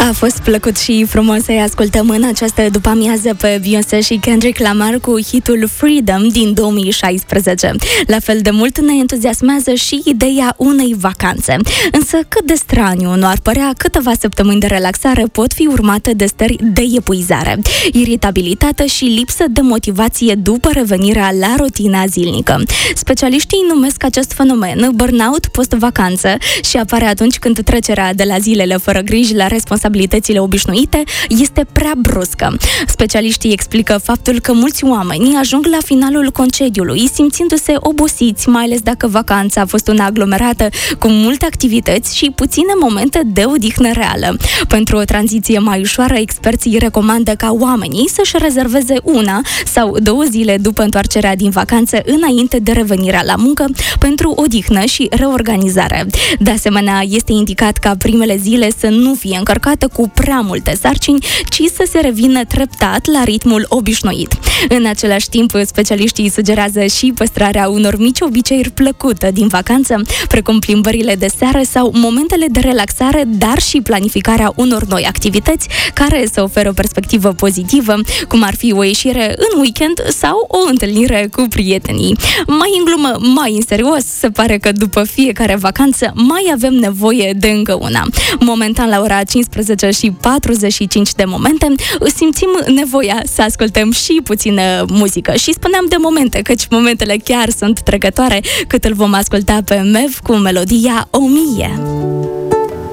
A fost plăcut și frumos să-i ascultăm în această după-amiază pe Beyoncé și Kendrick Lamar cu hitul Freedom din 2016. La fel de mult ne entuziasmează și ideea unei vacanțe. Însă cât de straniu nu ar părea, câteva săptămâni de relaxare pot fi urmate de stări de epuizare, iritabilitate și lipsă de motivație după revenirea la rutina zilnică. Specialiștii numesc acest fenomen burnout post-vacanță și apare atunci când trecerea de la zilele fără griji la responsabilitățile obișnuite este prea bruscă. Specialiștii explică faptul că mulți oameni ajung la finalul concediului simțindu-se obosiți, mai ales dacă vacanța a fost una aglomerată cu multe activități și puține momente de odihnă reală. Pentru o tranziție mai ușoară, experții recomandă ca oamenii să-și rezerveze 1 sau 2 zile după întoarcerea din vacanță înainte de revenirea la muncă pentru odihnă și reorganizare. De asemenea, este indicat ca primele zile să nu fie încărcată cu prea multe sarcini, ci să se revină treptat la ritmul obișnuit. În același timp, specialiștii sugerează și păstrarea unor mici obiceiuri plăcute din vacanță, precum plimbările de seară sau momentele de relaxare, dar și planificarea unor noi activități care să oferă o perspectivă pozitivă, cum ar fi o ieșire în weekend sau o întâlnire cu prietenii. Mai în glumă, mai în serios, se pare că după fiecare vacanță mai avem nevoie de încă una. Momentan, la ora 15 și 45 de momente, simțim nevoia să ascultăm și puțină muzică. Și spuneam de momente, căci momentele chiar sunt trecătoare, cât îl vom asculta pe Mev cu melodia 1000.